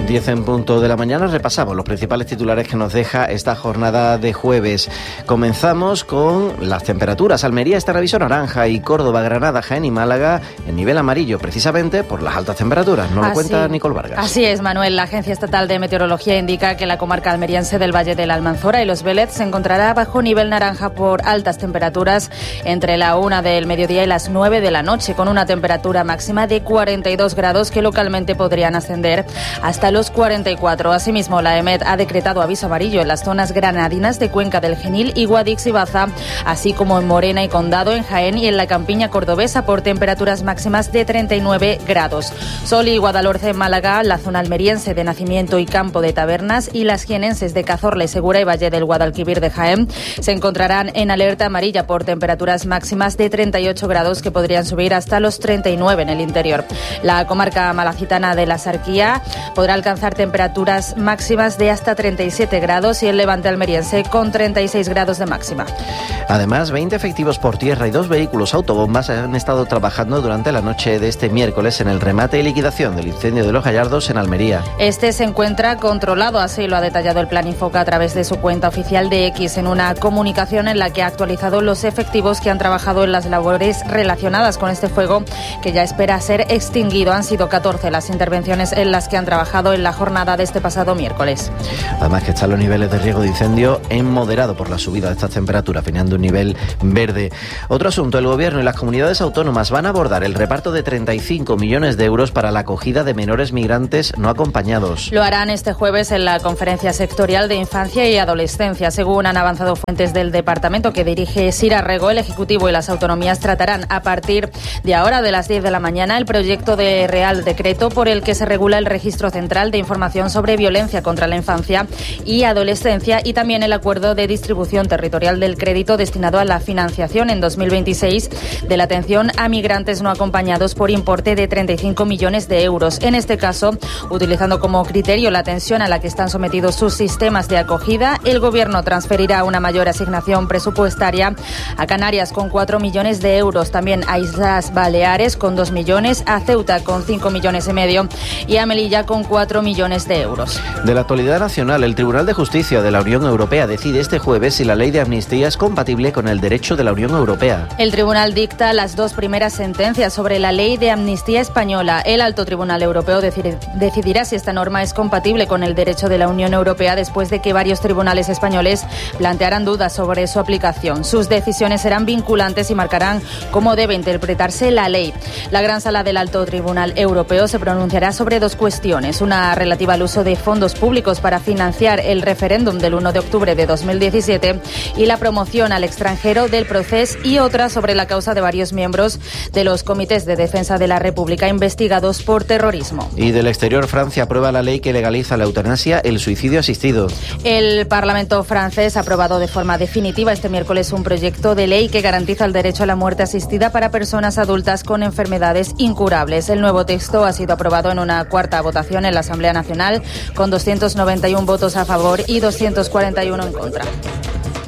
10 en punto de la mañana, repasamos los principales titulares que nos deja esta jornada de jueves. Comenzamos con las temperaturas. Almería está en aviso naranja y Córdoba, Granada, Jaén y Málaga en nivel amarillo, precisamente por las altas temperaturas. Nos lo cuenta Nicole Vargas. Así es, Manuel. La Agencia Estatal de Meteorología indica que la comarca almeriense del Valle de la Almanzora y Los Vélez se encontrará bajo nivel naranja por altas temperaturas entre la 1 del mediodía y las 9 de la noche, con una temperatura máxima de 42 grados que localmente podrían ascender hasta los 44. Asimismo, la EMET ha decretado aviso amarillo en las zonas granadinas de Cuenca del Genil y Guadix y Baza, así como en Morena y Condado, en Jaén y en la campiña cordobesa por temperaturas máximas de 39 grados. Sol y Guadalhorce en Málaga, la zona almeriense de Nacimiento y Campo de Tabernas y las jienenses de Cazorla, Segura y Valle del Guadalquivir de Jaén se encontrarán en alerta amarilla por temperaturas máximas de 38 grados que podrían subir hasta los 39 en el interior. La comarca malacitana de la Sarquía podrá alcanzar temperaturas máximas de hasta 37 grados y el levante almeriense con 36 grados de máxima. Además, 20 efectivos por tierra y 2 vehículos autobombas han estado trabajando durante la noche de este miércoles en el remate y liquidación del incendio de Los Gallardos en Almería. Este se encuentra controlado, así lo ha detallado el Plan Infoca a través de su cuenta oficial de X en una comunicación en la que ha actualizado los efectivos que han trabajado en las labores relacionadas con este fuego que ya espera ser extinguido. Han sido 14 las intervenciones en las que han trabajado en la jornada de este pasado miércoles. Además que están los niveles de riesgo de incendio en moderado por la subida de estas temperaturas, finalizando un nivel verde. Otro asunto, el Gobierno y las comunidades autónomas van a abordar el reparto de 35 millones de euros para la acogida de menores migrantes no acompañados. Lo harán este jueves en la Conferencia Sectorial de Infancia y Adolescencia. Según han avanzado fuentes del departamento que dirige Sira Rego, el Ejecutivo y las autonomías tratarán a partir de ahora, de las 10 de la mañana, el proyecto de Real Decreto por el que se regula el Registro Central de Información sobre Violencia contra la Infancia y Adolescencia y también el acuerdo de distribución territorial del crédito destinado a la financiación en 2026 de la atención a migrantes no acompañados por importe de 35 millones de euros. En este caso, utilizando como criterio la tensión a la que están sometidos sus sistemas de acogida, el Gobierno transferirá una mayor asignación presupuestaria a Canarias con 4 millones de euros, también a Islas Baleares con 2 millones, a Ceuta con 5 millones y medio y a Melilla con 4 millones de euros. De la actualidad nacional, el Tribunal de Justicia de la Unión Europea decide este jueves si la ley de amnistía es compatible con el derecho de la Unión Europea. El tribunal dicta las 2 primeras sentencias sobre la ley de amnistía española. El Alto Tribunal Europeo decidirá si esta norma es compatible con el derecho de la Unión Europea después de que varios tribunales españoles plantearan dudas sobre su aplicación. Sus decisiones serán vinculantes y marcarán cómo debe interpretarse la ley. La Gran Sala del Alto Tribunal Europeo se pronunciará sobre 2 cuestiones, una relativa al uso de fondos públicos para financiar el referéndum del 1 de octubre de 2017 y la promoción al extranjero del proceso, y otra sobre la causa de varios miembros de los comités de defensa de la República investigados por terrorismo. Y del exterior, Francia aprueba la ley que legaliza la eutanasia, el suicidio asistido. El Parlamento francés ha aprobado de forma definitiva este miércoles un proyecto de ley que garantiza el derecho a la muerte asistida para personas adultas con enfermedades incurables. El nuevo texto ha sido aprobado en una cuarta votación en la Asamblea Nacional con 291 votos a favor y 241 en contra.